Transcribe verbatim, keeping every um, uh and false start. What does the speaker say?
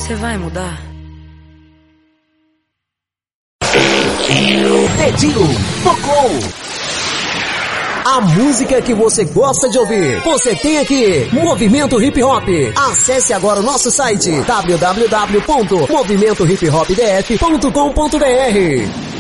Você vai mudar? Dedinho tocou. A música que você gosta de ouvir, você tem aqui. Movimento Hip Hop. Acesse agora o nosso site w w w ponto movimento hip hop d f ponto com ponto b r.